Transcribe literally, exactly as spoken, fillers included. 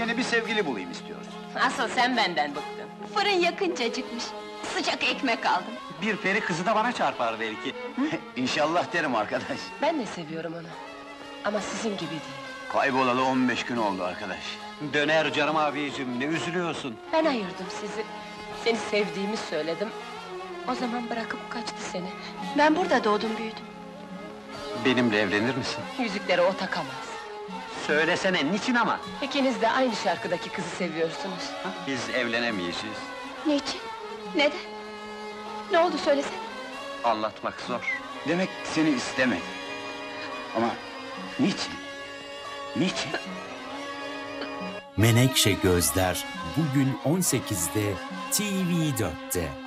yeni bir sevgili bulayım istiyorsun. Asıl sen benden bıktın. Fırın yakınca acıkmış. Sıcak ekmek aldım. Bir peri kızı da bana çarpar belki. İnşallah derim arkadaş. Ben de seviyorum onu. Ama sizin gibi değil. Kaybolalı on beş gün oldu arkadaş. Döner canım abicim, ne üzülüyorsun? Ben ayırdım sizi. Seni sevdiğimi söyledim. O zaman bırakıp kaçtı seni. Ben burada doğdum büyüdüm. Benimle evlenir misin? Yüzükleri o takamaz. Söylesene, niçin ama? İkiniz de aynı şarkıdaki kızı seviyorsunuz. Biz evlenemeyeceğiz. Niçin? Neden? Ne oldu söylesene. Anlatmak zor. Demek seni istemedi. Ama niçin? Niçin? Menekşe Gözler bugün on sekizde T V dörtte.